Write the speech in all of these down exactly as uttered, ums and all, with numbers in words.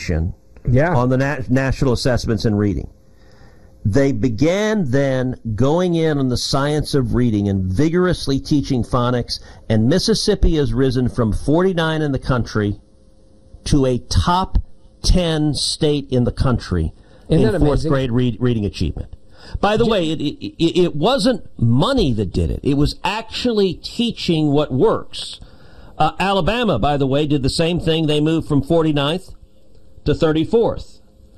education yeah. on the na- national assessments in reading. They began then going in on the science of reading and vigorously teaching phonics, and Mississippi has risen from forty-nine in the country to a top ten state in the country Isn't in that fourth amazing? grade read, reading achievement. By the way, it, it, it wasn't money that did it. It was actually teaching what works. Uh, Alabama, by the way, did the same thing. They moved from forty-ninth to thirty-fourth.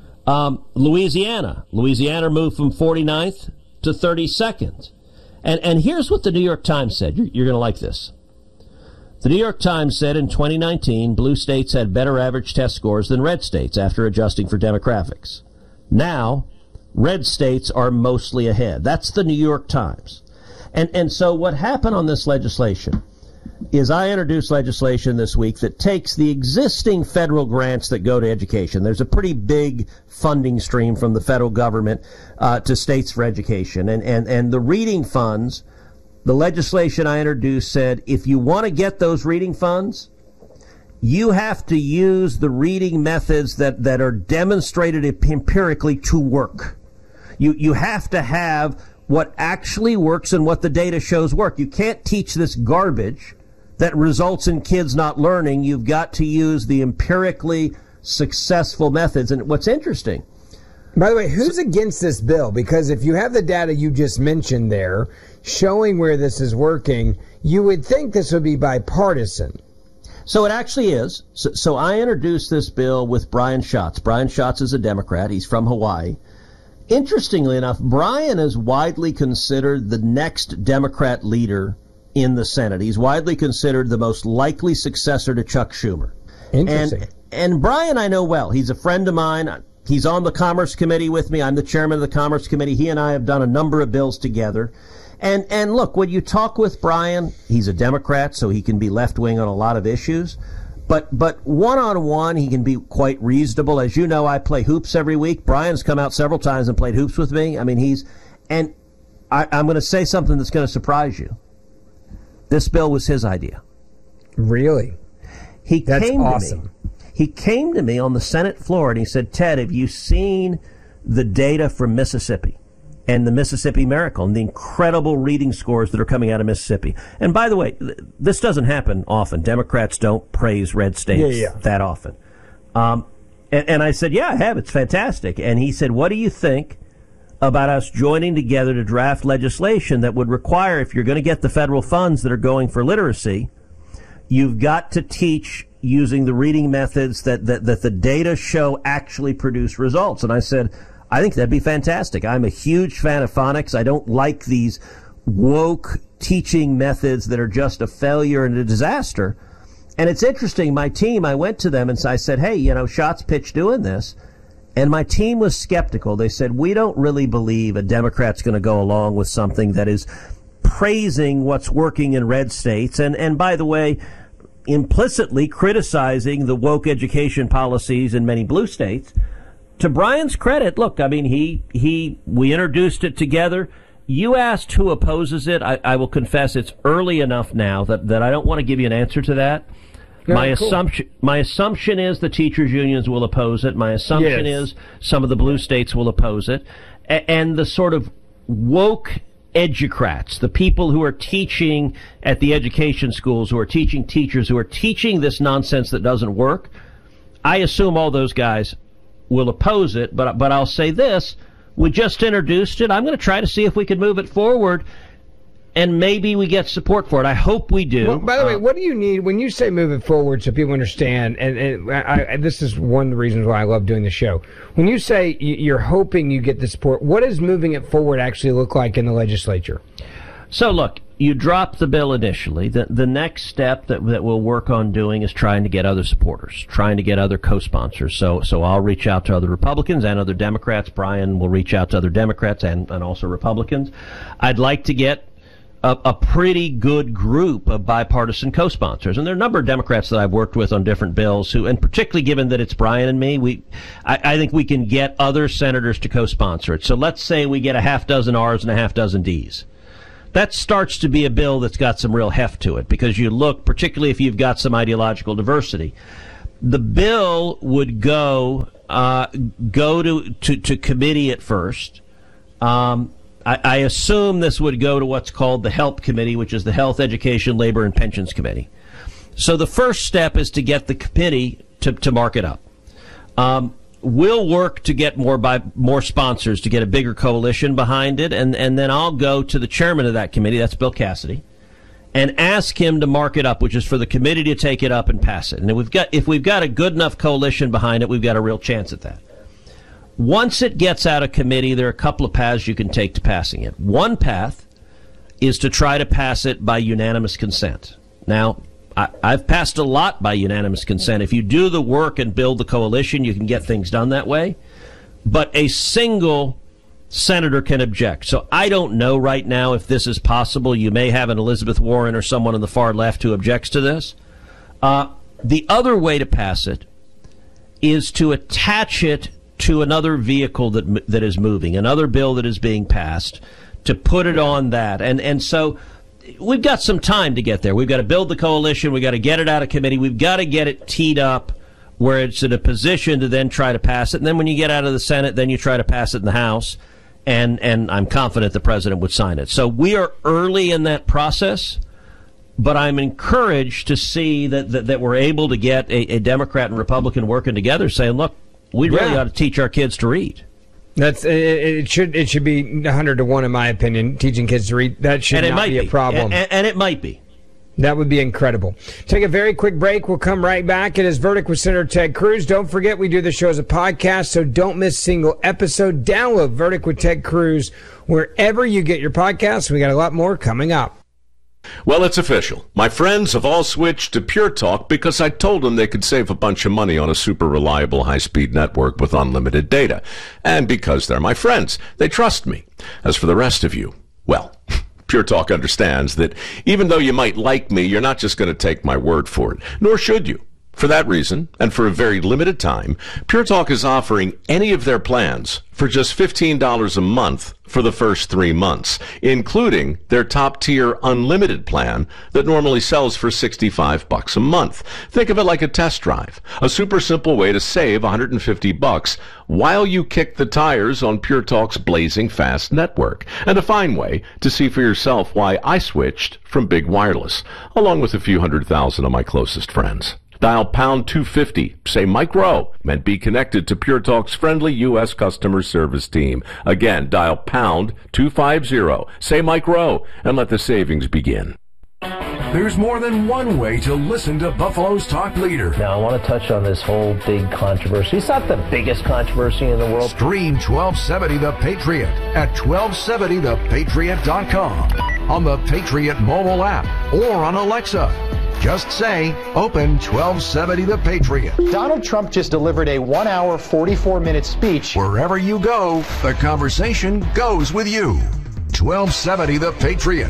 Um, Louisiana. Louisiana moved from forty-ninth to thirty-second. And, and here's what the New York Times said. You're, you're going to like this. The New York Times said in twenty nineteen, blue states had better average test scores than red states after adjusting for demographics. Now, red states are mostly ahead. That's the New York Times. And, and so what happened on this legislation is I introduced legislation this week that takes the existing federal grants that go to education. There's a pretty big funding stream from the federal government uh, to states for education. And, and, and the reading funds, the legislation I introduced said if you want to get those reading funds, you have to use the reading methods that, that are demonstrated empirically to work. You, you have to have what actually works and what the data shows work. You can't teach this garbage that results in kids not learning. You've got to use the empirically successful methods. And what's interesting, by the way, who's against this bill? Because if you have the data you just mentioned there showing where this is working, you would think this would be bipartisan. So it actually is. So, so I introduced this bill with Brian Schatz. Brian Schatz is a Democrat. He's from Hawaii. Interestingly enough, Brian is widely considered the next Democrat leader in the Senate. He's widely considered the most likely successor to Chuck Schumer. Interesting. And, and Brian I know well. He's a friend of mine. He's on the Commerce Committee with me. I'm the chairman of the Commerce Committee. He and I have done a number of bills together. And, and look, when you talk with Brian, he's a Democrat, so he can be left-wing on a lot of issues. But, but one-on-one, he can be quite reasonable. As you know, I play hoops every week. Brian's come out several times and played hoops with me. I mean, he's, and I, I'm going to say something that's going to surprise you. This bill was his idea. Really? He That's came awesome. to me. He came to me on the Senate floor and he said, Ted, have you seen the data from Mississippi and the Mississippi Miracle and the incredible reading scores that are coming out of Mississippi? And by the way, th- this doesn't happen often. Democrats don't praise red states yeah, yeah. that often. Um, and, and I said, yeah, I have. It's fantastic. And he said, what do you think about us joining together to draft legislation that would require, if you're going to get the federal funds that are going for literacy, you've got to teach using the reading methods that, that, that the data show actually produce results. And I said, I think that'd be fantastic. I'm a huge fan of phonics. I don't like these woke teaching methods that are just a failure and a disaster. And it's interesting, my team, I went to them and I said, hey, you know, Schatz pitched doing this. And my team was skeptical. They said, we don't really believe a Democrat's going to go along with something that is praising what's working in red states. And, and by the way, implicitly criticizing the woke education policies in many blue states. To Brian's credit, look, I mean, he, he, we introduced it together. You asked who opposes it. I, I will confess it's early enough now that, that I don't want to give you an answer to that. Yeah, my cool. assumption, my assumption is the teachers unions will oppose it. My assumption Yes. is some of the blue states will oppose it. A- and the sort of woke educrats, the people who are teaching at the education schools, who are teaching teachers, who are teaching this nonsense that doesn't work, I assume all those guys will oppose it. But, but I'll say this, we just introduced it. I'm going to try to see if we can move it forward. And maybe we get support for it. I hope we do. Well, by the uh, way, what do you need when you say move it forward so people understand? And, and I, I, this is one of the reasons why I love doing the show. When you say you're hoping you get the support, what does moving it forward actually look like in the legislature? So, look, you dropped the bill initially. The, the next step that, that we'll work on doing is trying to get other supporters, trying to get other co-sponsors. So, so I'll reach out to other Republicans and other Democrats. Brian will reach out to other Democrats and, and also Republicans. I'd like to get A, a pretty good group of bipartisan co-sponsors. And there are a number of Democrats that I've worked with on different bills who, and particularly given that it's Brian and me, we, I, I think we can get other senators to co-sponsor it. So let's say we get a half dozen R's and a half dozen D's. That starts to be a bill that's got some real heft to it, because you look, particularly if you've got some ideological diversity. the bill would go uh, go to, to, to committee at first. Um, I, I assume this would go to what's called the HELP Committee, which is the Health, Education, Labor, and Pensions Committee. So the first step is to get the committee to, to mark it up. Um, we'll work to get more by more sponsors, to get a bigger coalition behind it, and, and then I'll go to the chairman of that committee, that's Bill Cassidy, and ask him to mark it up, which is for the committee to take it up and pass it. And if we've got if we've got a good enough coalition behind it, we've got a real chance at that. Once it gets out of committee, there are a couple of paths you can take to passing it. One path is to try to pass it by unanimous consent. Now, I, I've passed a lot by unanimous consent. If you do the work and build the coalition, you can get things done that way. But a single senator can object. So I don't know right now if this is possible. You may have an Elizabeth Warren or someone on the far left who objects to this. Uh, the other way to pass it is to attach it to another vehicle that that is moving, another bill that is being passed, to put it on that. And and so we've got some time to get there. We've got to build the coalition. We've got to get it out of committee. We've got to get it teed up where it's in a position to then try to pass it. And then when you get out of the Senate, then you try to pass it in the House. And, and I'm confident the president would sign it. So we are early in that process, but I'm encouraged to see that, that, that we're able to get a, a Democrat and Republican working together saying, look, we really yeah. ought to teach our kids to read. That's it, it should it should be one hundred to one in my opinion. Teaching kids to read, that should and it not might be a be. problem. And, and it might be. That would be incredible. Take a very quick break. We'll come right back. It is Verdict with Senator Ted Cruz. Don't forget we do the show as a podcast, so don't miss a single episode. Download Verdict with Ted Cruz wherever you get your podcasts. We got a lot more coming up. Well, it's official. My friends have all switched to Pure Talk because I told them they could save a bunch of money on a super reliable high-speed network with unlimited data. And because they're my friends, they trust me. As for the rest of you, well, Pure Talk understands that even though you might like me, you're not just going to take my word for it, nor should you. For that reason, and for a very limited time, Pure Talk is offering any of their plans for just fifteen dollars a month for the first three months, including their top-tier unlimited plan that normally sells for sixty-five bucks a month. Think of it like a test drive, a super simple way to save one hundred fifty bucks while you kick the tires on Pure Talk's blazing fast network, and a fine way to see for yourself why I switched from Big Wireless, along with a few hundred thousand of my closest friends. Dial pound two fifty, say Mike Rowe, and be connected to Pure Talk's friendly U S customer service team. Again, dial pound two fifty, say Mike Rowe, and let the savings begin. There's more than one way to listen to Buffalo's talk leader. Now, I want to touch on this whole big controversy. It's not the biggest controversy in the world. Stream twelve seventy The Patriot at twelve seventy the patriot dot com, on the Patriot mobile app, or on Alexa. Just say, open twelve seventy The Patriot. Donald Trump just delivered a one hour, forty-four minute speech. Wherever you go, the conversation goes with you. twelve seventy The Patriot.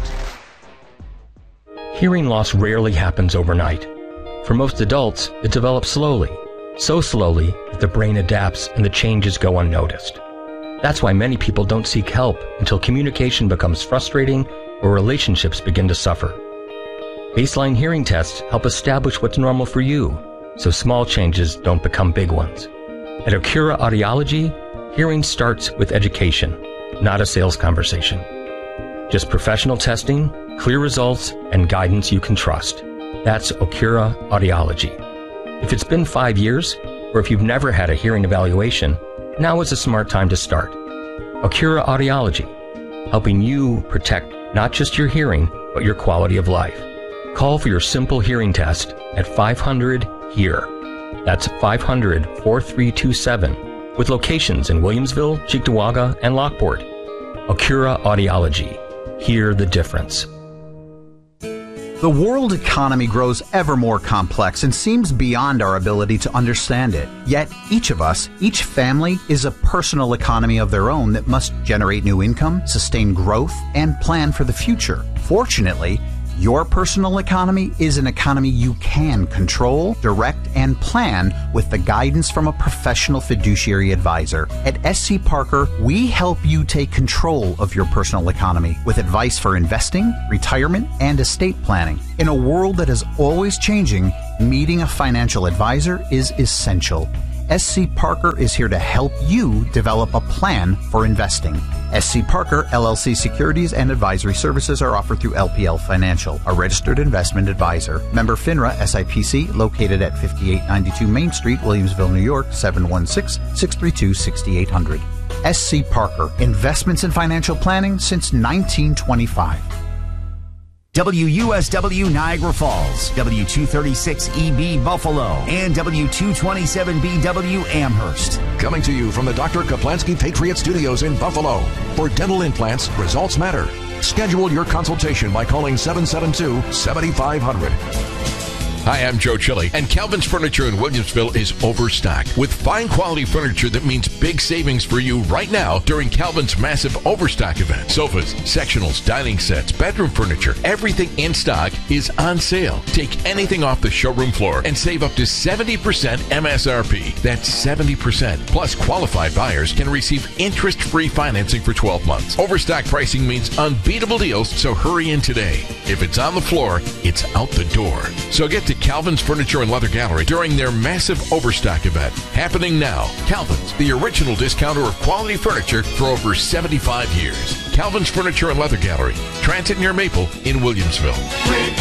Hearing loss rarely happens overnight. For most adults, it develops slowly. So slowly that the brain adapts and the changes go unnoticed. That's why many people don't seek help until communication becomes frustrating or relationships begin to suffer. Baseline hearing tests help establish what's normal for you, so small changes don't become big ones. At Acura Audiology, hearing starts with education, not a sales conversation. Just professional testing, clear results, and guidance you can trust. That's Acura Audiology. If it's been five years, or if you've never had a hearing evaluation, now is a smart time to start. Acura Audiology, helping you protect not just your hearing, but your quality of life. Call for your simple hearing test at five hundred HEAR. That's five hundred, four three two seven, with locations in Williamsville, Cheektowaga, and Lockport. Acura Audiology. Hear the difference. The world economy grows ever more complex and seems beyond our ability to understand it. Yet, each of us, each family, is a personal economy of their own that must generate new income, sustain growth, and plan for the future. Fortunately, your personal economy is an economy you can control, direct, and plan with the guidance from a professional fiduciary advisor. At S C Parker, we help you take control of your personal economy with advice for investing, retirement, and estate planning. In a world that is always changing, meeting a financial advisor is essential. S C. Parker is here to help you develop a plan for investing. S C. Parker, L L C Securities and Advisory Services are offered through L P L Financial, a registered investment advisor. Member FINRA S I P C, located at fifty-eight ninety-two Main Street, Williamsville, New York, seven one six, six three two, six eight zero zero. S C. Parker, investments in financial planning since nineteen twenty-five. W U S W Niagara Falls, W two thirty-six E B Buffalo, and W two twenty-seven B W Amherst. Coming to you from the Doctor Kaplansky Patriot Studios in Buffalo. For dental implants, results matter. Schedule your consultation by calling seven seven two, seven five zero zero. Hi, I'm Joe Chili, and Calvin's Furniture in Williamsville is overstocked with fine quality furniture that means big savings for you right now during Calvin's massive overstock event. Sofas, sectionals, dining sets, bedroom furniture, everything in stock is on sale. Take anything off the showroom floor and save up to seventy percent M S R P. That's seventy percent. Plus, qualified buyers can receive interest-free financing for twelve months. Overstock pricing means unbeatable deals, so hurry in today. If it's on the floor, it's out the door. So get to Calvin's Furniture and Leather Gallery during their massive overstock event happening now. Calvin's, the original discounter of quality furniture for over seventy-five years. Calvin's Furniture and Leather Gallery, Transit near Maple in Williamsville.